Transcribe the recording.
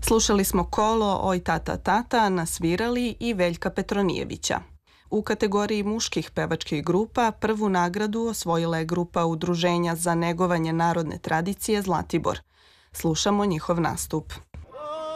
Slušali smo Kolo, Oj tata tata, Nasvirali i Veljka Petronijevića. U kategoriji muških pevačkih grupa prvu nagradu osvojila je grupa Udruženja za negovanje narodne tradicije Zlatibor. Slušamo njihov nastup.